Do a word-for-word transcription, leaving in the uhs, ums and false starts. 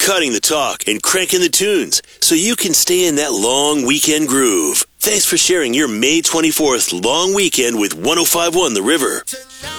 cutting the talk and cranking the tunes so you can stay in that long weekend groove. Thanks for sharing your May twenty-fourth long weekend with one oh five point one The River.